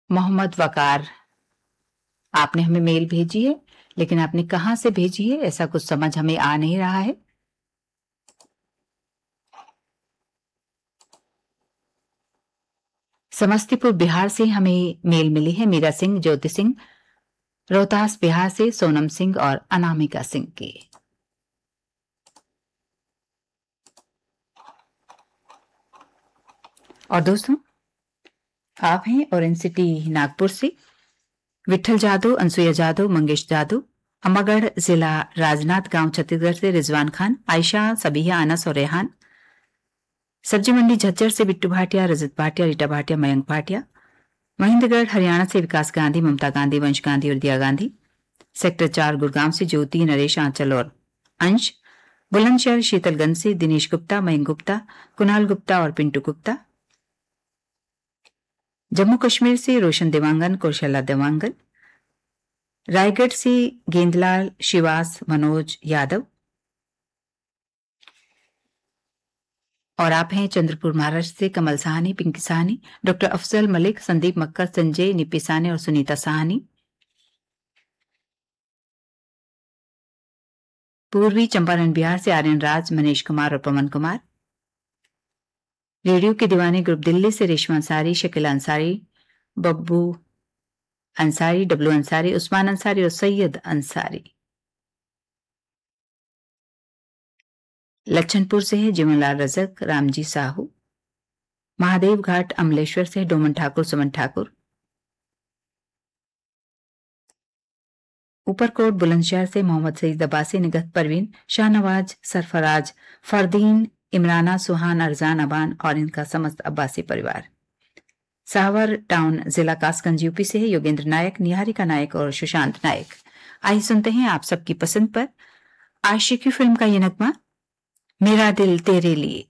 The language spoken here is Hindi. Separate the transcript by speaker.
Speaker 1: मोहम्मद वकार, आपने हमें मेल भेजी है, लेकिन आपने कहां से भेजी है ऐसा कुछ समझ हमें आ नहीं रहा है। समस्तीपुर बिहार से हमें मेल मिली है मीरा सिंह, ज्योति सिंह। रोहतास बिहार से सोनम सिंह और अनामिका सिंह की। और दोस्तों, आप हैं ऑरेंज सिटी नागपुर से विठल जादव, अनसुईया जादव, मंगेश जादव। अम्बागढ़ जिला राजनाथ गांव छत्तीसगढ़ से रिजवान खान, आयशा, सबिया, अनस और रेहान। सब्जी मंडी झज्जर से बिट्टू भाटिया, रजत भाटिया, रीटा भाटिया, मयंक भाटिया। महेंद्रगढ़ हरियाणा से विकास गांधी, ममता गांधी, वंश गांधी और दिया गांधी। सेक्टर 4 गुड़गांव से ज्योति, नरेश, आंचल और अंश। बुलंदशहर शीतलगंज से दिनेश गुप्ता, मयंक गुप्ता, कुणाल गुप्ता और पिंटू गुप्ता। जम्मू कश्मीर से रोशन देवांगन, कौशला देवांगन। रायगढ़ से गेंदलाल, शिवास, मनोज यादव। और आप हैं चंद्रपुर महाराष्ट्र से कमल साहनी, पिंकी साहनी, डॉक्टर अफजल मलिक, संदीप मक्कर, संजय, निपी साहनी और सुनीता साहनी। पूर्वी चंपारण बिहार से आर्यन राज, मनीष कुमार और पवन कुमार। रेडियो के दीवाने ग्रुप दिल्ली से रेशमा अंसारी, शकीला अंसारी, बब्बू अंसारी, डब्लू अंसारी, उस्मान अंसारी और सैयद अंसारी। लच्छनपुर से है जीवनलाल रजक, रामजी साहू। महादेव घाट अमलेश्वर से डोमन ठाकुर, सुमन ठाकुर। ऊपरकोट बुलंदशहर से मोहम्मद सईद अब्बासी, निगत परवीन, शाहनवाज, सरफराज, फरदीन, इमराना, सुहान, अरजान, अबान और इनका समस्त अब्बासी परिवार। सावर टाउन जिला कासगंज यूपी से है योगेंद्र नायक, निहारिका नायक और सुशांत नायक। आइए सुनते हैं आप सबकी पसंद पर आशिकी फिल्म का ये नगमा, मेरा दिल तेरे लिए।